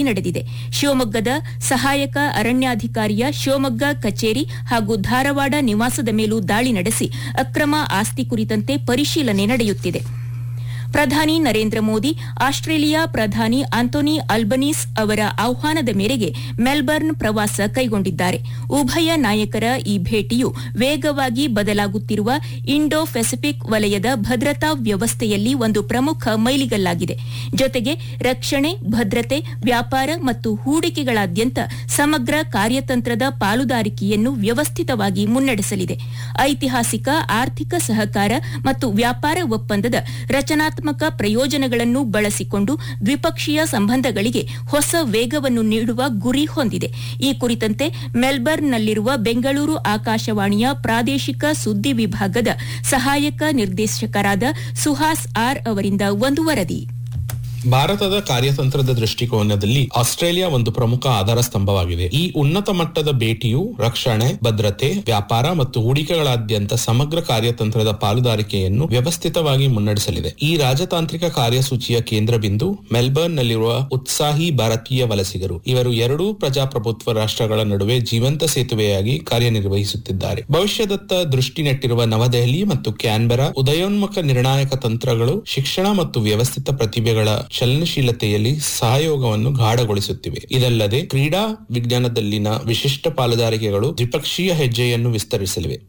ನಡೆದಿದೆ. ಶಿವಮೊಗ್ಗದ ಸಹಾಯಕ ಅರಣ್ಯಾಧಿಕಾರಿಯ ಶಿವಮೊಗ್ಗ ಕಚೇರಿ ಹಾಗೂ ಧಾರವಾಡ ನಿವಾಸದ ಮೇಲೂ ದಾಳಿ ನಡೆಸಿ ಅಕ್ರಮ ಆಸ್ತಿ ಕುರಿತಂತೆ ಪರಿಶೀಲನೆ ನಡೆಯುತ್ತಿದೆ. ಪ್ರಧಾನಿ ನರೇಂದ್ರ ಮೋದಿ ಆಸ್ಟ್ರೇಲಿಯಾ ಪ್ರಧಾನಿ ಆಂಟೋನಿ ಅಲ್ಬನೀಸ್ ಅವರ ಆಹ್ವಾನದ ಮೇರೆಗೆ ಮೆಲ್ಬರ್ನ್ ಪ್ರವಾಸ ಕೈಗೊಂಡಿದ್ದಾರೆ. ಉಭಯ ನಾಯಕರ ಈ ಭೇಟಿಯು ವೇಗವಾಗಿ ಬದಲಾಗುತ್ತಿರುವ ಇಂಡೋ ಪೆಸಿಫಿಕ್ ವಲಯದ ಭದ್ರತಾ ವ್ಯವಸ್ಥೆಯಲ್ಲಿ ಒಂದು ಪ್ರಮುಖ ಮೈಲಿಗಲ್ಲಾಗಿದೆ. ಜೊತೆಗೆ ರಕ್ಷಣೆ, ಭದ್ರತೆ, ವ್ಯಾಪಾರ ಮತ್ತು ಹೂಡಿಕೆಗಳಾದ್ಯಂತ ಸಮಗ್ರ ಕಾರ್ಯತಂತ್ರದ ಪಾಲುದಾರಿಕೆಯನ್ನು ವ್ಯವಸ್ಥಿತವಾಗಿ ಮುನ್ನಡೆಸಲಿದೆ. ಐತಿಹಾಸಿಕ ಆರ್ಥಿಕ ಸಹಕಾರ ಮತ್ತು ವ್ಯಾಪಾರ ಒಪ್ಪಂದದ ರಚನಾತ್ಮಕ ಪ್ರಯೋಜನಗಳನ್ನು ಬಳಸಿಕೊಂಡು ದ್ವಿಪಕ್ಷೀಯ ಸಂಬಂಧಗಳಿಗೆ ಹೊಸ ವೇಗವನ್ನು ನೀಡುವ ಗುರಿ ಹೊಂದಿದೆ. ಈ ಕುರಿತಂತೆ ಮೆಲ್ಬರ್ನ್ನಲ್ಲಿರುವ ಬೆಂಗಳೂರು ಆಕಾಶವಾಣಿಯ ಪ್ರಾದೇಶಿಕ ಸುದ್ದಿ ವಿಭಾಗದ ಸಹಾಯಕ ನಿರ್ದೇಶಕರಾದ ಸುಹಾಸ್ ಆರ್ ಅವರಿಂದ ಒಂದು ವರದಿ. ಭಾರತದ ಕಾರ್ಯತಂತ್ರದ ದೃಷ್ಟಿಕೋನದಲ್ಲಿ ಆಸ್ಟ್ರೇಲಿಯಾ ಒಂದು ಪ್ರಮುಖ ಆಧಾರ ಸ್ತಂಭವಾಗಿದೆ. ಈ ಉನ್ನತ ಮಟ್ಟದ ಭೇಟಿಯು ರಕ್ಷಣೆ, ಭದ್ರತೆ, ವ್ಯಾಪಾರ ಮತ್ತು ಹೂಡಿಕೆಗಳಾದ್ಯಂತ ಸಮಗ್ರ ಕಾರ್ಯತಂತ್ರದ ಪಾಲುದಾರಿಕೆಯನ್ನು ವ್ಯವಸ್ಥಿತವಾಗಿ ಮುನ್ನಡೆಸಲಿದೆ. ಈ ರಾಜತಾಂತ್ರಿಕ ಕಾರ್ಯಸೂಚಿಯ ಕೇಂದ್ರ ಬಿಂದು ಮೆಲ್ಬರ್ನ್ನಲ್ಲಿರುವ ಉತ್ಸಾಹಿ ಭಾರತೀಯ ವಲಸಿಗರು. ಇವರು ಎರಡೂ ಪ್ರಜಾಪ್ರಭುತ್ವ ರಾಷ್ಟ್ರಗಳ ನಡುವೆ ಜೀವಂತ ಸೇತುವೆಯಾಗಿ ಕಾರ್ಯನಿರ್ವಹಿಸುತ್ತಿದ್ದಾರೆ. ಭವಿಷ್ಯದತ್ತ ದೃಷ್ಟಿ ನೆಟ್ಟಿರುವ ನವದೆಹಲಿ ಮತ್ತು ಕ್ಯಾನ್ಬೆರಾ ಉದಯೋನ್ಮುಖ ನಿರ್ಣಾಯಕ ತಂತ್ರಗಳು ಶಿಕ್ಷಣ ಮತ್ತು ವ್ಯವಸ್ಥಿತ ಪ್ರತಿಭೆಗಳ ಚಲನಶೀಲತೆಯಲ್ಲಿ ಸಹಯೋಗವನ್ನು ಗಾಢಗೊಳಿಸುತ್ತಿವೆ. ಇದಲ್ಲದೆ ಕ್ರೀಡಾ ವಿಜ್ಞಾನದಲ್ಲಿನ ವಿಶಿಷ್ಟ ಪಾಲುದಾರಿಕೆಗಳು ದ್ವಿಪಕ್ಷೀಯ ಹೆಜ್ಜೆಯನ್ನು ವಿಸ್ತರಿಸಲಿವೆ.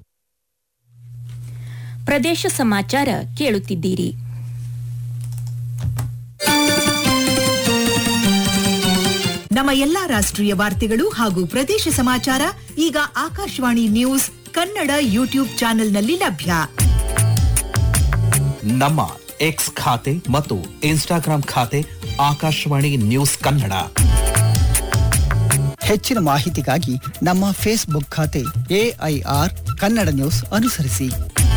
ಪ್ರದೇಶ ಸಮಾಚಾರ ಕೇಳುತ್ತಿದ್ದೀರಿ. ನಮ್ಮ ಎಲ್ಲಾ ರಾಷ್ಟ್ರೀಯ ವಾರ್ತೆಗಳು ಹಾಗೂ ಪ್ರದೇಶ ಸಮಾಚಾರ ಈಗ ಆಕಾಶವಾಣಿ ನ್ಯೂಸ್ ಕನ್ನಡ ಯೂಟ್ಯೂಬ್ ಚಾನೆಲ್ನಲ್ಲಿ ಲಭ್ಯ. ನಮ್ಮ ಎಕ್ಸ್ ಖಾತೆ ಮತ್ತು ಇನ್ಸ್ಟಾಗ್ರಾಂ ಖಾತೆ ಆಕಾಶವಾಣಿ ನ್ಯೂಸ್ ಕನ್ನಡ. ಹೆಚ್ಚಿನ ಮಾಹಿತಿಗಾಗಿ ನಮ್ಮ ಫೇಸ್ಬುಕ್ ಖಾತೆ AIR ಕನ್ನಡ ನ್ಯೂಸ್ ಅನುಸರಿಸಿ.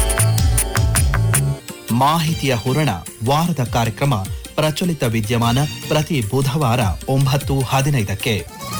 ಮಾಹಿತಿಯ ಹೂರಣ ವಾರದ ಕಾರ್ಯಕ್ರಮ ಪ್ರಚಲಿತ ವಿದ್ಯಮಾನ ಪ್ರತಿ ಬುಧವಾರ 9:15ಕ್ಕೆ.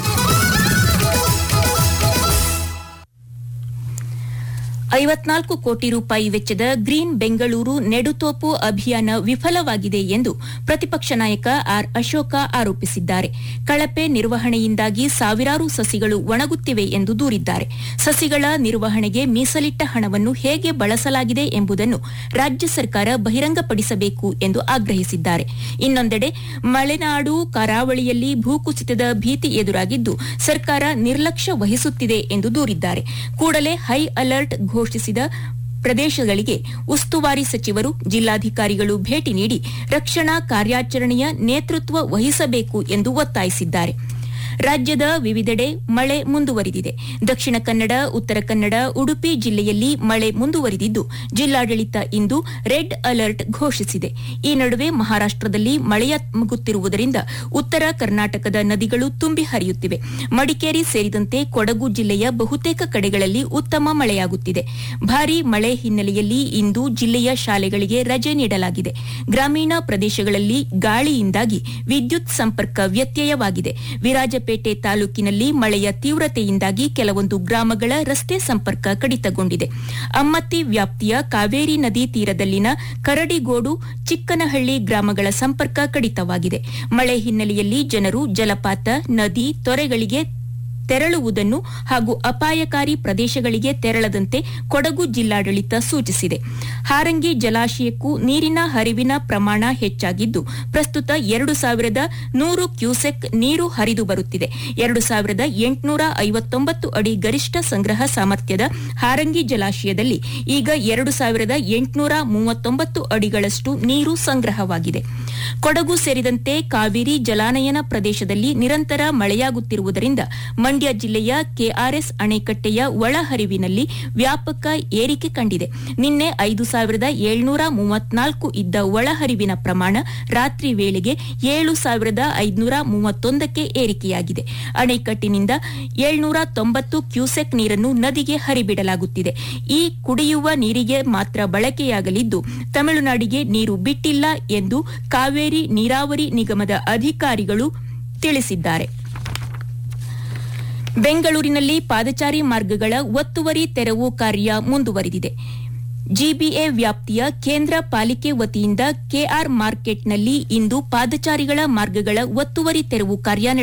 ₹54 ಕೋಟಿ ವೆಚ್ಚದ ಗ್ರೀನ್ ಬೆಂಗಳೂರು ನೆಡುತೋಪು ಅಭಿಯಾನ ವಿಫಲವಾಗಿದೆ ಎಂದು ಪ್ರತಿಪಕ್ಷ ನಾಯಕ ಆರ್ ಅಶೋಕ ಆರೋಪಿಸಿದ್ದಾರೆ. ಕಳಪೆ ನಿರ್ವಹಣೆಯಿಂದಾಗಿ ಸಾವಿರಾರು ಸಸಿಗಳು ಒಣಗುತ್ತಿವೆ ಎಂದು ದೂರಿದ್ದಾರೆ. ಸಸಿಗಳ ನಿರ್ವಹಣೆಗೆ ಮೀಸಲಿಟ್ಟ ಹಣವನ್ನು ಹೇಗೆ ಬಳಸಲಾಗಿದೆ ಎಂಬುದನ್ನು ರಾಜ್ಯ ಸರ್ಕಾರ ಬಹಿರಂಗಪಡಿಸಬೇಕು ಎಂದು ಆಗ್ರಹಿಸಿದ್ದಾರೆ. ಇನ್ನೊಂದೆಡೆ ಮಲೆನಾಡು ಕರಾವಳಿಯಲ್ಲಿ ಭೂಕುಸಿತದ ಭೀತಿ ಎದುರಾಗಿದ್ದು ಸರ್ಕಾರ ನಿರ್ಲಕ್ಷ್ಯ ವಹಿಸುತ್ತಿದೆ ಎಂದು ದೂರಿದ್ದಾರೆ. ಕೂಡಲೇ ಹೈ ಅಲರ್ಟ್ ಘೋಷಿಸಿದ ಪ್ರದೇಶಗಳಿಗೆ ಉಸ್ತುವಾರಿ ಸಚಿವರು, ಜಿಲ್ಲಾಧಿಕಾರಿಗಳು ಭೇಟಿ ನೀಡಿ ರಕ್ಷಣಾ ಕಾರ್ಯಾಚರಣೆಯ ನೇತೃತ್ವ ವಹಿಸಬೇಕು ಎಂದು ಒತ್ತಾಯಿಸಿದ್ದಾರೆ. ರಾಜ್ಯದ ವಿವಿಧೆಡೆ ಮಳೆ ಮುಂದುವರಿದಿದೆ. ದಕ್ಷಿಣ ಕನ್ನಡ, ಉತ್ತರ ಕನ್ನಡ, ಉಡುಪಿ ಜಿಲ್ಲೆಯಲ್ಲಿ ಮಳೆ ಮುಂದುವರಿದಿದ್ದು ಜಿಲ್ಲಾಡಳಿತ ಇಂದು ರೆಡ್ ಅಲರ್ಟ್ ಘೋಷಿಸಿದೆ. ಈ ನಡುವೆ ಮಹಾರಾಷ್ಟದಲ್ಲಿ ಮಳೆಯಾಗುತ್ತಿರುವುದರಿಂದ ಉತ್ತರ ಕರ್ನಾಟಕದ ನದಿಗಳು ತುಂಬಿ ಹರಿಯುತ್ತಿವೆ. ಮಡಿಕೇರಿ ಸೇರಿದಂತೆ ಕೊಡಗು ಜಿಲ್ಲೆಯ ಬಹುತೇಕ ಕಡೆಗಳಲ್ಲಿ ಉತ್ತಮ ಮಳೆಯಾಗುತ್ತಿದೆ. ಭಾರೀ ಮಳೆ ಹಿನ್ನೆಲೆಯಲ್ಲಿ ಇಂದು ಜಿಲ್ಲೆಯ ಶಾಲೆಗಳಿಗೆ ರಜೆ ನೀಡಲಾಗಿದೆ. ಗ್ರಾಮೀಣ ಪ್ರದೇಶಗಳಲ್ಲಿ ಗಾಳಿಯಿಂದಾಗಿ ವಿದ್ಯುತ್ ಸಂಪರ್ಕ ವ್ಯತ್ಯಯವಾಗಿದೆ. ವಿರಾಜಪೇಟೆ ತಾಲೂಕಿನಲ್ಲಿ ಮಳೆಯ ತೀವ್ರತೆಯಿಂದಾಗಿ ಕೆಲವೊಂದು ಗ್ರಾಮಗಳ ರಸ್ತೆ ಸಂಪರ್ಕ ಕಡಿತಗೊಂಡಿದೆ. ಅಮ್ಮತ್ತಿ ವ್ಯಾಪ್ತಿಯ ಕಾವೇರಿ ನದಿ ತೀರದಲ್ಲಿನ ಕರಡಿಗೋಡು, ಚಿಕ್ಕನಹಳ್ಳಿ ಗ್ರಾಮಗಳ ಸಂಪರ್ಕ ಕಡಿತವಾಗಿದೆ. ಮಳೆ ಹಿನ್ನೆಲೆಯಲ್ಲಿ ಜನರು ಜಲಪಾತ, ನದಿ, ತೊರೆಗಳಿಗೆ ತೆರಳುವುದನ್ನು ಹಾಗೂ ಅಪಾಯಕಾರಿ ಪ್ರದೇಶಗಳಿಗೆ ತೆರಳದಂತೆ ಕೊಡಗು ಜಿಲ್ಲಾಡಳಿತ ಸೂಚಿಸಿದೆ. ಹಾರಂಗಿ ಜಲಾಶಯಕ್ಕೂ ನೀರಿನ ಹರಿವಿನ ಪ್ರಮಾಣ ಹೆಚ್ಚಾಗಿದ್ದು ಪ್ರಸ್ತುತ 2100 ಕ್ಯೂಸೆಕ್ ನೀರು ಹರಿದು ಬರುತ್ತಿದೆ. 2859 ಅಡಿ ಗರಿಷ್ಠ ಸಂಗ್ರಹ ಸಾಮರ್ಥ್ಯದ ಹಾರಂಗಿ ಜಲಾಶಯದಲ್ಲಿ ಈಗ 2839 ಅಡಿಗಳಷ್ಟು ನೀರು ಸಂಗ್ರಹವಾಗಿದೆ. ಕೊಡಗು ಸೇರಿದಂತೆ ಕಾವೇರಿ ಜಲಾನಯನ ಪ್ರದೇಶದಲ್ಲಿ ನಿರಂತರ ಮಳೆಯಾಗುತ್ತಿರುವುದರಿಂದ ಮಂಡ್ಯ ಜಿಲ್ಲೆಯ ಕೆಆರ್ಎಸ್ ಅಣೆಕಟ್ಟೆಯ ಒಳಹರಿವಿನಲ್ಲಿ ವ್ಯಾಪಕ ಏರಿಕೆ ಕಂಡಿದೆ. ನಿನ್ನೆ 5734 ಇದ್ದ ಒಳಹರಿವಿನ ಪ್ರಮಾಣ ರಾತ್ರಿ ವೇಳೆಗೆ 7531ಕ್ಕೆ ಏರಿಕೆಯಾಗಿದೆ. ಅಣೆಕಟ್ಟಿನಿಂದ 790 ಕ್ಯೂಸೆಕ್ ನೀರನ್ನು ನದಿಗೆ ಹರಿಬಿಡಲಾಗುತ್ತಿದೆ. ಈ ಕುಡಿಯುವ ನೀರಿಗೆ ಮಾತ್ರ ಬಳಕೆಯಾಗಲಿದ್ದು ತಮಿಳುನಾಡಿಗೆ ನೀರು ಬಿಟ್ಟಿಲ್ಲ ಎಂದು ಕಾವೇರಿ ನೀರಾವರಿ ನಿಗಮದ ಅಧಿಕಾರಿಗಳು ತಿಳಿಸಿದ್ದಾರೆ. ಬೆಂಗಳೂರಿನಲ್ಲಿ ಪಾದಚಾರಿ ಮಾರ್ಗಗಳ ಒತ್ತುವರಿ ತೆರವು ಕಾರ್ಯ ಮುಂದುವರಿದಿದೆ. ಜಿಬಿಎ ವ್ಯಾಪ್ತಿಯ ಕೇಂದ್ರ ಪಾಲಿಕೆ ವತಿಯಿಂದ ಕೆಆರ್ ಮಾರ್ಕೆಟ್ನಲ್ಲಿ ಇಂದು ಪಾದಚಾರಿಗಳ ಮಾರ್ಗಗಳ ಒತ್ತುವರಿ ತೆರವು ಕಾರ್ಯ